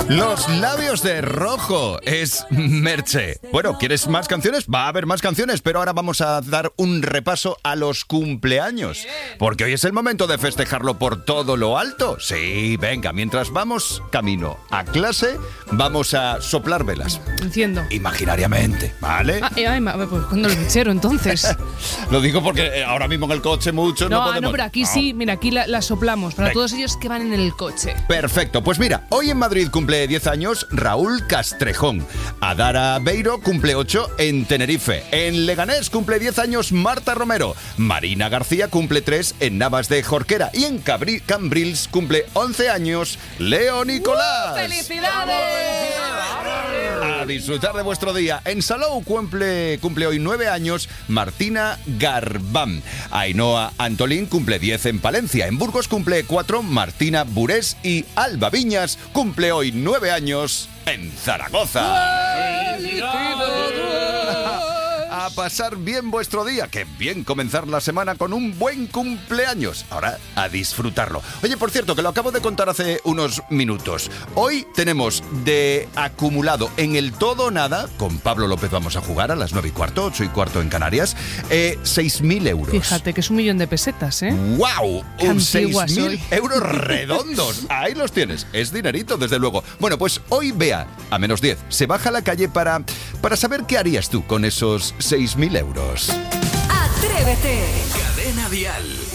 Los labios de rojo es Merche. Bueno, ¿quieres más canciones? Va a haber más canciones, pero ahora vamos a dar un repaso a los cumpleaños. Porque hoy es el momento de festejarlo por todo lo alto. Sí, venga, mientras vamos camino a clase, vamos a soplar velas. Enciendo. Imaginariamente, ¿vale? Pues cuando el bichero, entonces. Lo digo porque ahora mismo en el coche mucho no podemos. No, pero aquí sí, mira, aquí la soplamos para todos ellos que van en el coche. Perfecto, pues mira, hoy en Madrid cumple 10 años Raúl Castrejón. Adara Beiro cumple 8 en Tenerife. En Leganés cumple 10 años Marta Romero. Marina García cumple 3 en Navas de Jorquera. Y en Cambrils cumple 11 años Leo Nicolás. ¡Felicidades! A disfrutar de vuestro día. En Salou cumple hoy 9 años Martina Garbán. Ainhoa Antolín cumple 10 en Palencia. En Burgos cumple 4 Martina Burés. Y Alba Viñas cumple hoy 9 años en Zaragoza. A pasar bien vuestro día. Qué bien comenzar la semana con un buen cumpleaños. Ahora, a disfrutarlo. Oye, por cierto, que lo acabo de contar hace unos minutos. Hoy tenemos de acumulado en el todo o nada, con Pablo López vamos a jugar a las 9:15, 8:15 en Canarias, 6.000 euros. Fíjate que es 1.000.000 de pesetas, ¿eh? ¡Wow! Qué antigua 6.000 soy. euros redondos. Ahí los tienes. Es dinerito, desde luego. Bueno, pues hoy Bea, a -10, se baja a la calle para saber qué harías tú con esos 6.000 euros. ¡Atrévete! Cadena Dial.